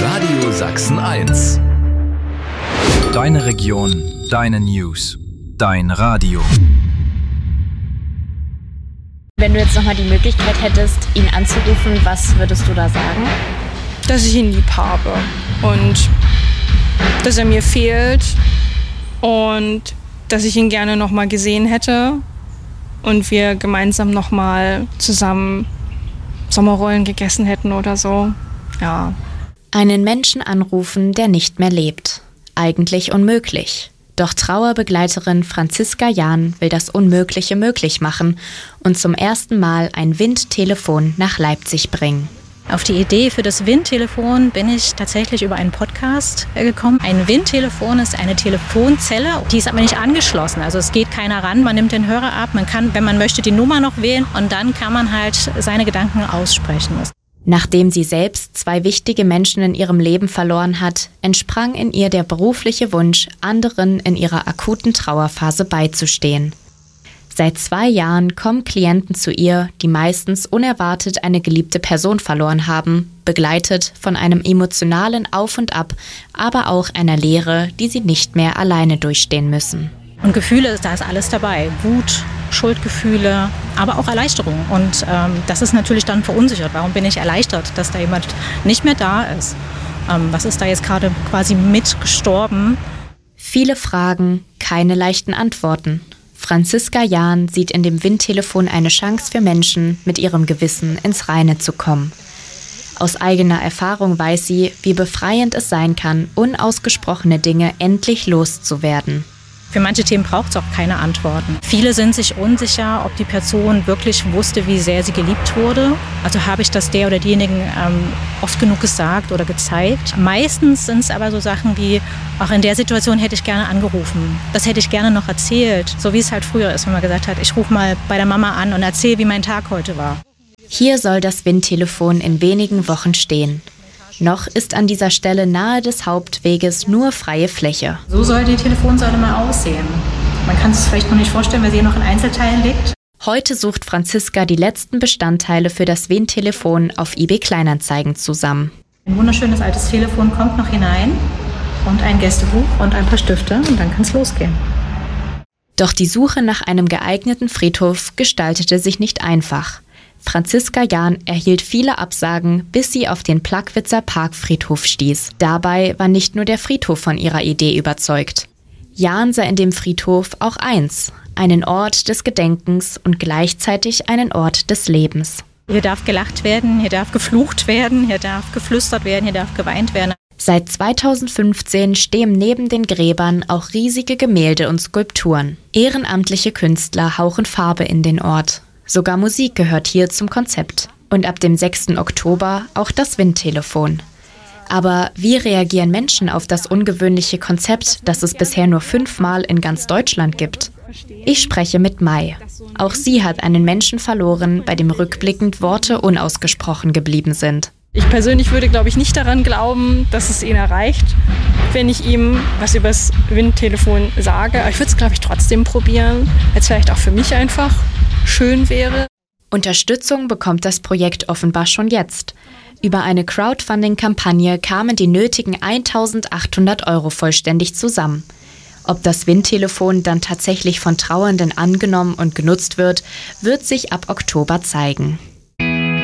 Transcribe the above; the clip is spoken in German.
Radio Sachsen 1. Deine Region, deine News, dein Radio. Wenn du jetzt nochmal die Möglichkeit hättest, ihn anzurufen, was würdest du da sagen? Dass ich ihn lieb habe und dass er mir fehlt und dass ich ihn gerne nochmal gesehen hätte und wir gemeinsam nochmal zusammen Sommerrollen gegessen hätten oder so. Ja. Einen Menschen anrufen, der nicht mehr lebt. Eigentlich unmöglich. Doch Trauerbegleiterin Franziska Jahn will das Unmögliche möglich machen und zum ersten Mal ein Windtelefon nach Leipzig bringen. Auf die Idee für das Windtelefon bin ich tatsächlich über einen Podcast gekommen. Ein Windtelefon ist eine Telefonzelle, die ist aber nicht angeschlossen. Also es geht keiner ran, man nimmt den Hörer ab, man kann, wenn man möchte, die Nummer noch wählen und dann kann man halt seine Gedanken aussprechen. Nachdem sie selbst 2 wichtige Menschen in ihrem Leben verloren hat, entsprang in ihr der berufliche Wunsch, anderen in ihrer akuten Trauerphase beizustehen. Seit 2 Jahren kommen Klienten zu ihr, die meistens unerwartet eine geliebte Person verloren haben, begleitet von einem emotionalen Auf und Ab, aber auch einer Leere, die sie nicht mehr alleine durchstehen müssen. Und Gefühle, da ist alles dabei. Wut, Schuldgefühle, aber auch Erleichterung. Und das ist natürlich dann verunsichert. Warum bin ich erleichtert, dass da jemand nicht mehr da ist? Was ist da jetzt gerade quasi mitgestorben? Viele Fragen, keine leichten Antworten. Franziska Jahn sieht in dem Windtelefon eine Chance für Menschen, mit ihrem Gewissen ins Reine zu kommen. Aus eigener Erfahrung weiß sie, wie befreiend es sein kann, unausgesprochene Dinge endlich loszuwerden. Für manche Themen braucht es auch keine Antworten. Viele sind sich unsicher, ob die Person wirklich wusste, wie sehr sie geliebt wurde. Also habe ich das der oder diejenigen oft genug gesagt oder gezeigt. Meistens sind es aber so Sachen wie, auch in der Situation hätte ich gerne angerufen. Das hätte ich gerne noch erzählt. So wie es halt früher ist, wenn man gesagt hat, ich rufe mal bei der Mama an und erzähle, wie mein Tag heute war. Hier soll das Windtelefon in wenigen Wochen stehen. Noch ist an dieser Stelle nahe des Hauptweges nur freie Fläche. So soll die Telefonsäule mal aussehen. Man kann es vielleicht noch nicht vorstellen, weil sie hier noch in Einzelteilen liegt. Heute sucht Franziska die letzten Bestandteile für das Windtelefon auf eBay Kleinanzeigen zusammen. Ein wunderschönes altes Telefon kommt noch hinein und ein Gästebuch und ein paar Stifte und dann kann es losgehen. Doch die Suche nach einem geeigneten Friedhof gestaltete sich nicht einfach. Franziska Jahn erhielt viele Absagen, bis sie auf den Plagwitzer Parkfriedhof stieß. Dabei war nicht nur der Friedhof von ihrer Idee überzeugt. Jahn sah in dem Friedhof auch eins: einen Ort des Gedenkens und gleichzeitig einen Ort des Lebens. Hier darf gelacht werden, hier darf geflucht werden, hier darf geflüstert werden, hier darf geweint werden. Seit 2015 stehen neben den Gräbern auch riesige Gemälde und Skulpturen. Ehrenamtliche Künstler hauchen Farbe in den Ort. Sogar Musik gehört hier zum Konzept. Und ab dem 6. Oktober auch das Windtelefon. Aber wie reagieren Menschen auf das ungewöhnliche Konzept, das es bisher nur 5-mal in ganz Deutschland gibt? Ich spreche mit Mai. Auch sie hat einen Menschen verloren, bei dem rückblickend Worte unausgesprochen geblieben sind. Ich persönlich würde, glaube ich, nicht daran glauben, dass es ihn erreicht, wenn ich ihm was übers Windtelefon sage. Aber ich würde es, glaube ich, trotzdem probieren, weil es vielleicht auch für mich einfach schön wäre. Unterstützung bekommt das Projekt offenbar schon jetzt. Über eine Crowdfunding-Kampagne kamen die nötigen 1.800 € vollständig zusammen. Ob das Windtelefon dann tatsächlich von Trauernden angenommen und genutzt wird, wird sich ab Oktober zeigen.